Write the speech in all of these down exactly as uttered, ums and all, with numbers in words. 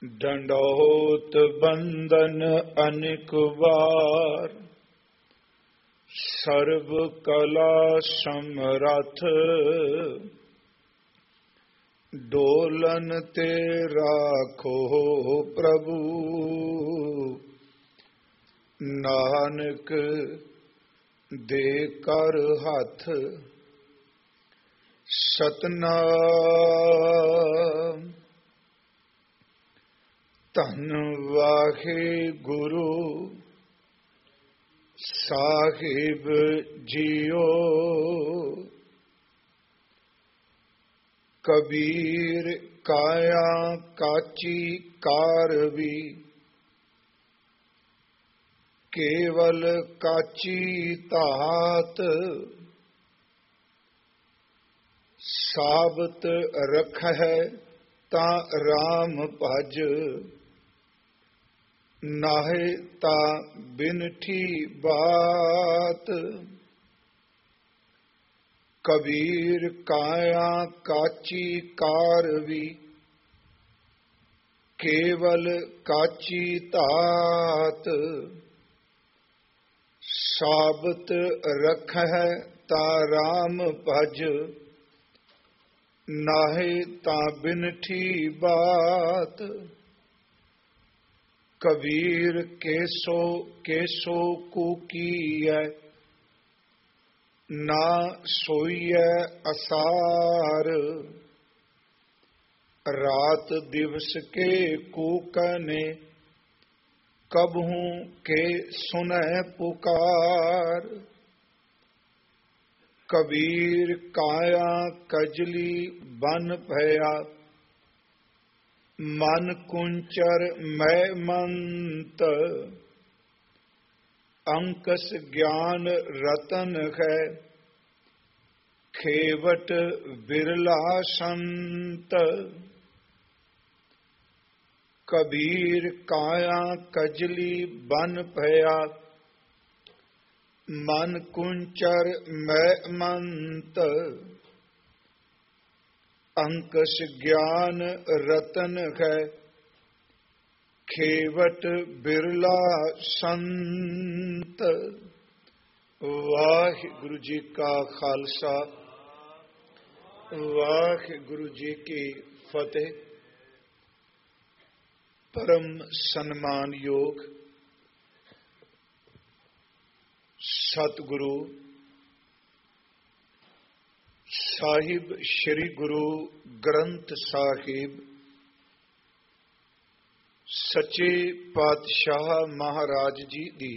ਡੰਡੋਤ ਬੰਦਨ ਅਨੇਕ ਵਾਰ, ਸਰਬ ਕਲਾ ਸਮਰੱਥ, ਡੋਲਨ ਤੇ ਰਾਖੋ ਪ੍ਰਭੂ, ਨਾਨਕ ਦੇ ਕਰ ਹੱਥ। ਸਤਨਾਮ। ਧੰਨ ਵਾਹਿਗੁਰੂ ਸਾਹਿਬ ਜੀਓ। ਕਬੀਰ ਕਾਇਆ ਕਾਚੀ ਕਾਰਵੀ, ਕੇਵਲ ਕਾਚੀ ਧਾਤ। ਸਾਬਤ ਰਖਹਿ ਤਾਂ ਰਾਮ ਭਜ, ਨਾਹਿ ਤਾਂ ਬਿਨਠੀ ਬਾਤ। ਕਬੀਰ ਕਾਇਆ ਕਾਚੀ ਕਾਰਵੀ, ਕੇਵਲ ਕਾਚੀ ਧਾਤ। ਸਾਬਤ ਰਖਹਿ ਤਾਂ ਰਾਮ ਭਜ, ਨਾਹਿ ਤਾਂ ਬਿਨਠੀ ਬਾਤ। ਕਬੀਰ ਕੇਸੋ ਕੇਸੋ ਕੂਕੀਐ, ਨਾ ਸੋਈਐ ਅਸਾਰ। ਰਾਤ ਦਿਵਸ ਕੇ ਕੂਕਨੇ, ਕਬਹੂ ਕੇ ਸੁਨੈ ਪੁਕਾਰ। ਕਬੀਰ ਕਾਇਆ ਕਜਲੀ ਬਨ ਭਇਆ, ਮਨ ਕੁੰਚਰ ਮੈ ਮੰਤ। ਅੰਕਸ ਗਿਆਨ ਰਤਨ ਹੈ, ਖੇਵਟ ਬਿਰਲਾ ਸੰਤ। ਕਬੀਰ ਕਾਇਆ ਕਜਲੀ ਬਨ ਭਇਆ, ਮਨ ਕੁੰਚਰ ਮੈ ਮੰਤ। ਅੰਕਸ ਗਿਆਨ ਰਤਨ ਹੈ, ਖੇਵਟ ਬਿਰਲਾ ਸੰਤ। ਵਾਹਿਗੁਰੂ ਜੀ ਕਾ ਖਾਲਸਾ, ਵਾਹਿਗੁਰੂ ਜੀ ਕੀ ਫਤਿਹ। ਪਰਮ ਸਨਮਾਨਯੋਗ ਸਤਿਗੁਰੂ ਸਾਹਿਬ ਸ੍ਰੀ ਗੁਰੂ ਗ੍ਰੰਥ ਸਾਹਿਬ, ਸੱਚੇ ਪਾਤਸ਼ਾਹ ਮਹਾਰਾਜ ਜੀ ਦੀ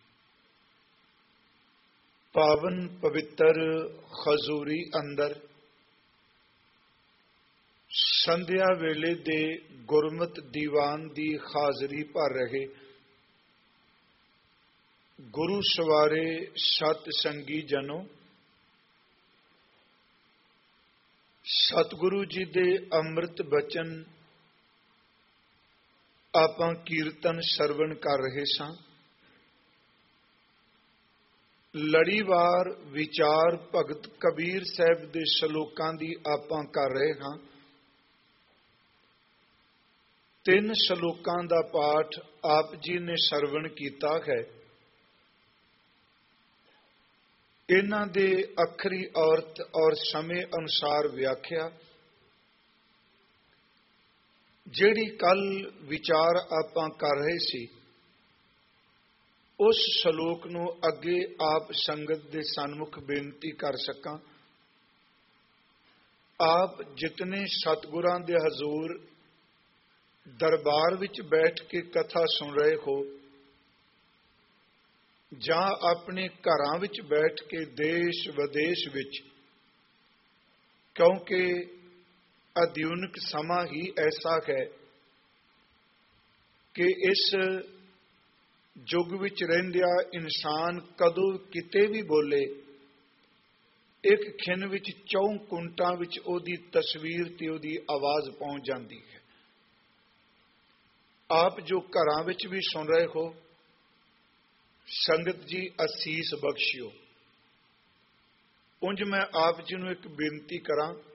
ਪਾਵਨ ਪਵਿੱਤਰ ਹਜ਼ੂਰੀ ਅੰਦਰ ਸੰਧਿਆ ਵੇਲੇ ਦੇ ਗੁਰਮਤਿ ਦੀਵਾਨ ਦੀ ਹਾਜ਼ਰੀ ਭਰ ਰਹੇ ਗੁਰੂ ਸਵਾਰੇ ਸਤ ਸੰਗੀ ਜਨੋ, ਸਤਿਗੁਰੂ ਜੀ ਦੇ ਅੰਮ੍ਰਿਤ ਬਚਨ ਆਪਾਂ ਕੀਰਤਨ ਸਰਵਣ ਕਰ ਰਹੇ ਸਾਂ। ਲੜੀਵਾਰ ਵਿਚਾਰ ਭਗਤ ਕਬੀਰ ਸਾਹਿਬ ਦੇ ਸ਼ਲੋਕਾਂ ਦੀ ਆਪਾਂ ਕਰ ਰਹੇ ਹਾਂ। ਤਿੰਨ ਸ਼ਲੋਕਾਂ ਦਾ ਪਾਠ ਆਪ ਜੀ ਨੇ ਸਰਵਣ ਕੀਤਾ ਹੈ। ਇਹਨਾਂ ਦੇ ਅੱਖਰੀ ਔਰਤ ਔਰ ਸਮੇਂ ਅਨੁਸਾਰ ਵਿਆਖਿਆ, ਜਿਹੜੀ ਕੱਲ ਵਿਚਾਰ ਆਪਾਂ ਕਰ ਰਹੇ ਸੀ, ਉਸ ਸ਼ਲੋਕ ਨੂੰ ਅੱਗੇ ਆਪ ਸੰਗਤ ਦੇ ਸਨਮੁਖ ਬੇਨਤੀ ਕਰ ਸਕਾਂ। ਆਪ ਜਿਤਨੇ ਸਤਿਗੁਰਾਂ ਦੇ ਹਜ਼ੂਰ ਦਰਬਾਰ ਵਿੱਚ ਬੈਠ ਕੇ ਕਥਾ ਸੁਣ ਰਹੇ ਹੋ, ਜਾਂ ਆਪਣੇ ਘਰਾਂ ਵਿੱਚ ਬੈਠ ਕੇ ਦੇਸ਼ ਵਿਦੇਸ਼ ਵਿੱਚ, ਕਿਉਂਕਿ ਆਧੁਨਿਕ ਸਮਾਂ ਹੀ ਐਸਾ ਹੈ ਕਿ ਇਸ ਯੁੱਗ ਵਿੱਚ ਰਹਿੰਦਿਆਂ ਇਨਸਾਨ ਕਦੋਂ ਕਿਤੇ ਵੀ ਬੋਲੇ, ਇੱਕ ਖਿਣ ਵਿੱਚ ਚੌਂ ਕੁੰਟਾਂ ਵਿੱਚ ਉਹਦੀ ਤਸਵੀਰ ਤੇ ਉਹਦੀ ਆਵਾਜ਼ ਪਹੁੰਚ ਜਾਂਦੀ ਹੈ। ਆਪ ਜੋ ਘਰਾਂ ਵਿੱਚ ਵੀ ਸੁਣ ਰਹੇ ਹੋ, ਸੰਗਤ ਜੀ ਅਸੀਸ ਬਖਸ਼ਿਓ। ਉਂਝ ਮੈਂ ਆਪ ਜੀ ਨੂੰ ਇੱਕ ਬੇਨਤੀ ਕਰਾਂ,